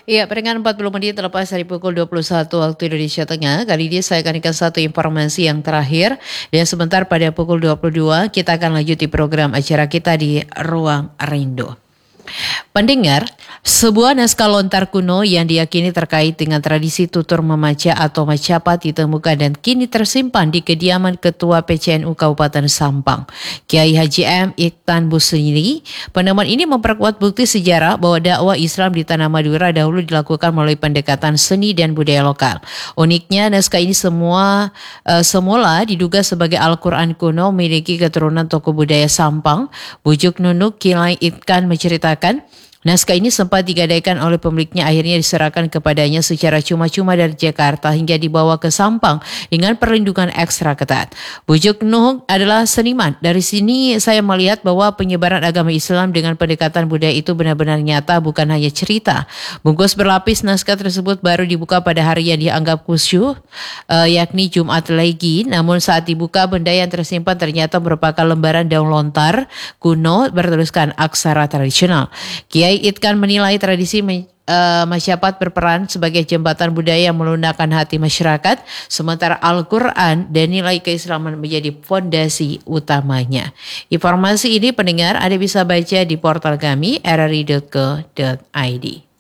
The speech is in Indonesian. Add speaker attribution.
Speaker 1: Iya, peringatan 40 menit terlepas dari pukul 21 waktu Indonesia Tengah. Kali ini saya akan ikan satu informasi yang terakhir. Dan sebentar pada pukul 22 kita akan lanjuti program acara kita di Ruang Rindu. Pendengar, sebuah naskah lontar kuno yang diyakini terkait dengan tradisi tutur memaca atau macapat ditemukan dan kini tersimpan di kediaman Ketua PCNU Kabupaten Sampang, Kiai Haji M. Iktan Busiri. Penemuan ini memperkuat bukti sejarah bahwa dakwah Islam di Tanah Madura dahulu dilakukan melalui pendekatan seni dan budaya lokal. Uniknya, naskah ini semula diduga sebagai Al-Quran kuno memiliki keturunan tokoh budaya Sampang. Bujuk Nunuk Kiai Iktan menceritakan, naskah ini sempat digadaikan oleh pemiliknya, akhirnya diserahkan kepadanya secara cuma-cuma dari Jakarta hingga dibawa ke Sampang dengan perlindungan ekstra ketat. Bujuk Nuh adalah seniman. Dari sini saya melihat bahwa penyebaran agama Islam dengan pendekatan budaya itu benar-benar nyata, bukan hanya cerita. Bungkus berlapis naskah tersebut baru dibuka pada hari yang dianggap khusyuk, yakni Jumat Legi. Namun saat dibuka, benda yang tersimpan ternyata merupakan lembaran daun lontar kuno bertuliskan aksara tradisional. Kiai Iktan menilai tradisi masyarakat berperan sebagai jembatan budaya yang melunakkan hati masyarakat, sementara Al-Quran dan nilai keislaman menjadi fondasi utamanya. Informasi ini pendengar Anda bisa baca di portal kami rri.co.id.